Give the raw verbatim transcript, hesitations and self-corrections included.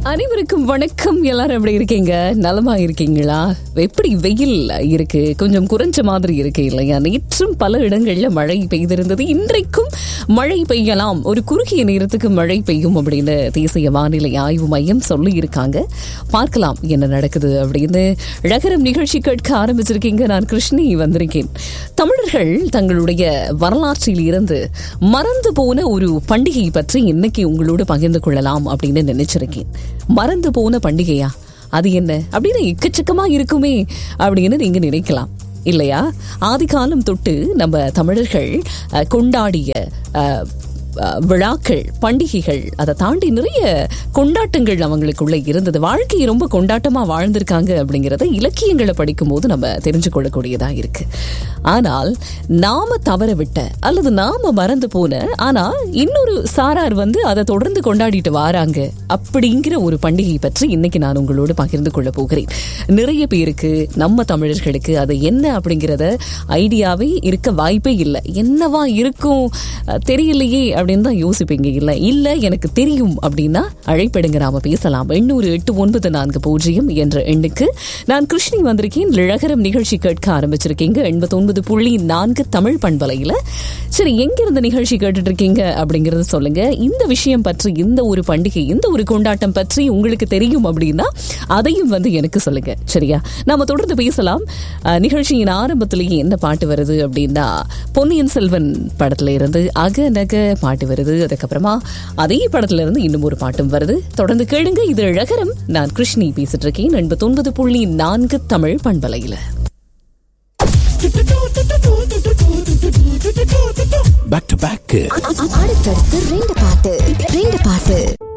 அனைவருக்கும் வணக்கம். எல்லாரும் எப்படி இருக்கீங்க? நலமா இருக்கீங்களா? எப்படி வெயில் இருக்கு? கொஞ்சம் குறைஞ்ச மாதிரி இருக்கு இல்லையா? நேற்றும் பல இடங்கள்ல மழை பெய்திருந்தது. இன்றைக்கும் மழை பெய்யலாம், ஒரு குறுகிய நேரத்துக்கு மழை பெய்யும் அப்படின்னு தேசிய வானிலை ஆய்வு மையம் சொல்லி இருக்காங்க. பார்க்கலாம் என்ன நடக்குது அப்படின்னு. ழகரம் நிகழ்ச்சி கேட்க ஆரம்பிச்சிருக்கீங்க. நான் கிருஷ்ணி வந்திருக்கேன். தமிழர்கள் தங்களுடைய வரலாற்றில் இருந்து மறந்து போன ஒரு பண்டிகை பற்றி இன்னைக்கு உங்களோடு பகிர்ந்து கொள்ளலாம் அப்படின்னு நினைச்சிருக்கேன். மறந்து போன பண்டிகையா? அது என்ன அப்படின்னு எக்கச்சக்கமா இருக்குமே அப்படின்னு நீங்க நினைக்கலாம் இல்லையா? ஆதி காலம் தொட்டு நம்ம தமிழர்கள் கொண்டாடிய விழாக்கள், பண்டிகைகள், அதை தாண்டி நிறைய கொண்டாட்டங்கள் அவங்களுக்குள்ள இருந்தது. வாழ்க்கையை ரொம்ப கொண்டாட்டமா வாழ்ந்திருக்காங்க அப்படிங்கறத இலக்கியங்களை படிக்கும் போது நம்ம தெரிஞ்சு கொள்ளக்கூடியதா இருக்கு. ஆனால் நாம தவற விட்ட அல்லது நாம மறந்து போன, ஆனா இன்னொரு சாரார் வந்து அதை தொடர்ந்து கொண்டாடிட்டு வராங்க அப்படிங்கிற ஒரு பண்டிகை பற்றி இன்னைக்கு நான் உங்களோடு பகிர்ந்து கொள்ள போகிறேன். நிறைய பேருக்கு, நம்ம தமிழர்களுக்கு அது என்ன அப்படிங்கிறத ஐடியாவே இருக்க வாய்ப்பே இல்லை. என்னவா இருக்கும் தெரியலையே அப்படின்னு தான் யோசிப்பீங்க. இல்ல இல்ல எனக்கு தெரியும் அப்படின்னா அழைப்படுங்க, நாம பேசலாம். எண்ணூறு எட்டு ஒன்பது நான்கு பூஜ்ஜியம் என்ற எண்ணுக்கு. நான் கிருஷ்ணி வந்திருக்கேன். ழகரம் நிகழ்ச்சி கேட்க ஆரம்பிச்சிருக்கீங்க. எண்பத்தி ஒன்பது புள்ளி நான்கு தமிழ் பண்பலையில. சரி, எங்க இருந்த நிகழ்ச்சி கேட்டுட்டு இருக்கீங்க அப்படிங்கறத சொல்லுங்க. இந்த விஷயம் பற்றி, இந்த ஒரு பண்டிகை, இந்த ஒரு கொண்டாட்டம் பற்றி உங்களுக்கு தெரியும் அப்படின்னா அதையும் வந்து எனக்கு சொல்லுங்க. சரியா? நாம தொடர்ந்து பேசலாம். நிகழ்ச்சியின் ஆரம்பத்திலேயே என்ன பாட்டு வருது அப்படின்னா, பொன்னியின் செல்வன் படத்துல இருந்து அக நக பாட்டு வருது. அதுக்கப்புறமா அதே படத்துல இருந்து இன்னும் ஒரு பாட்டும் வருது. தொடர்ந்து கேளுங்க. இது ழகரம். நான் கிருஷ்ணி பேசிட்டு இருக்கேன். எண்பத்தி ஒன்பது புள்ளி நான்கு தமிழ் பண்பலையில. Back to back. அடுத்தடுத்து ரெண்டு பாட்டு ரெண்டு பாட்டு